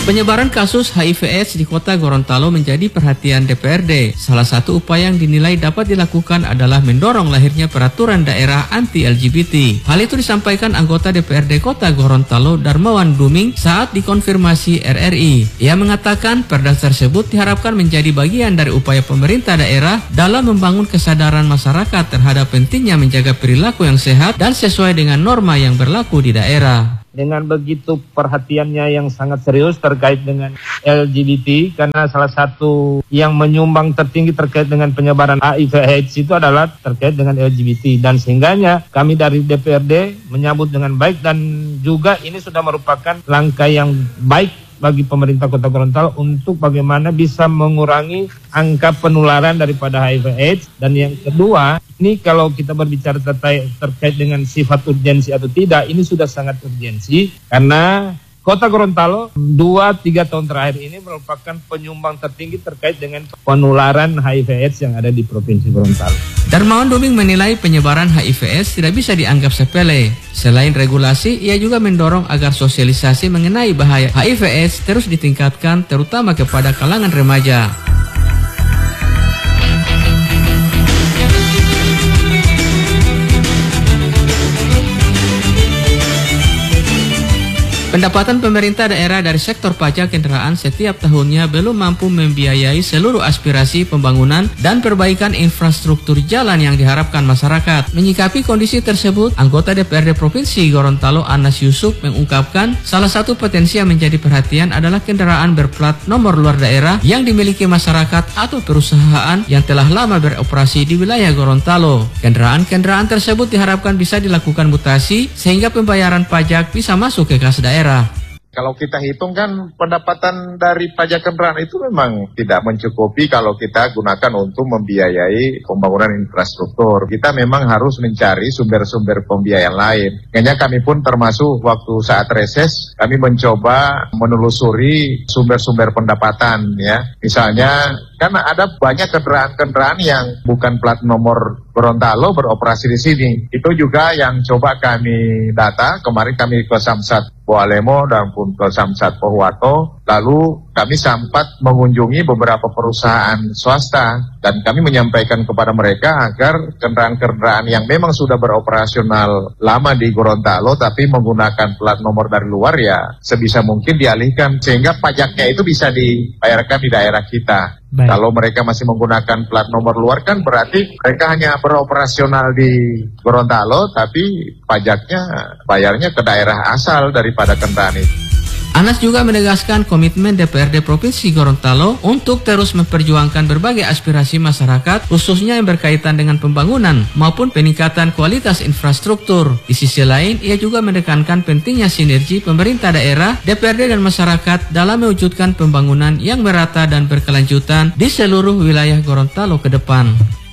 Penyebaran kasus HIV/AIDS di kota Gorontalo menjadi perhatian DPRD. Salah satu upaya yang dinilai dapat dilakukan adalah mendorong lahirnya peraturan daerah anti-LGBT. Hal itu disampaikan anggota DPRD Kota Gorontalo Darmawan Duming saat dikonfirmasi RRI. Ia mengatakan perda tersebut diharapkan menjadi bagian dari upaya pemerintah daerah dalam membangun kesadaran masyarakat terhadap pentingnya menjaga perilaku yang sehat dan sesuai dengan norma yang berlaku di daerah. Dengan begitu perhatiannya yang sangat serius terkait dengan LGBT, karena salah satu yang menyumbang tertinggi terkait dengan penyebaran HIV/AIDS itu adalah terkait dengan LGBT, dan sehingganya kami dari DPRD menyambut dengan baik, dan juga ini sudah merupakan langkah yang baik bagi pemerintah Kota Gorontalo untuk bagaimana bisa mengurangi angka penularan daripada HIV/AIDS. Dan yang kedua, ini kalau kita berbicara terkait dengan sifat urgensi atau tidak, ini sudah sangat urgensi karena Kota Gorontalo 2-3 tahun terakhir ini merupakan penyumbang tertinggi terkait dengan penularan HIV/AIDS yang ada di Provinsi Gorontalo. Darmawan Duming menilai penyebaran HIV/AIDS tidak bisa dianggap sepele. Selain regulasi, ia juga mendorong agar sosialisasi mengenai bahaya HIV/AIDS terus ditingkatkan terutama kepada kalangan remaja. Pendapatan pemerintah daerah dari sektor pajak kendaraan setiap tahunnya belum mampu membiayai seluruh aspirasi pembangunan dan perbaikan infrastruktur jalan yang diharapkan masyarakat. Menyikapi kondisi tersebut, anggota DPRD Provinsi Gorontalo Anas Yusuf mengungkapkan salah satu potensi yang menjadi perhatian adalah kendaraan berplat nomor luar daerah yang dimiliki masyarakat atau perusahaan yang telah lama beroperasi di wilayah Gorontalo. Kendaraan-kendaraan tersebut diharapkan bisa dilakukan mutasi sehingga pembayaran pajak bisa masuk ke kas daerah. Kalau kita hitung kan pendapatan dari pajak kendaraan itu memang tidak mencukupi kalau kita gunakan untuk membiayai pembangunan infrastruktur. Kita memang harus mencari sumber-sumber pembiayaan lain. Makanya kami pun termasuk waktu saat reses, kami mencoba menelusuri sumber-sumber pendapatan ya. Misalnya kan ada banyak kendaraan-kendaraan yang bukan plat nomor Gorontalo beroperasi di sini. Itu juga yang coba kami data. Kemarin kami ke Samsat Boalemo dan pun ke Samsat Pohuwato. Lalu kami sempat mengunjungi beberapa perusahaan swasta dan kami menyampaikan kepada mereka agar kendaraan-kendaraan yang memang sudah beroperasional lama di Gorontalo tapi menggunakan plat nomor dari luar ya sebisa mungkin dialihkan sehingga pajaknya itu bisa dibayarkan di daerah kita. Baik. Kalau mereka masih menggunakan plat nomor luar kan berarti mereka hanya beroperasional di Gorontalo tapi pajaknya bayarnya ke daerah asal daripada kendaraan itu. Anas juga menegaskan komitmen DPRD Provinsi Gorontalo untuk terus memperjuangkan berbagai aspirasi masyarakat, khususnya yang berkaitan dengan pembangunan maupun peningkatan kualitas infrastruktur. Di sisi lain, ia juga menekankan pentingnya sinergi pemerintah daerah, DPRD dan masyarakat dalam mewujudkan pembangunan yang merata dan berkelanjutan di seluruh wilayah Gorontalo ke depan.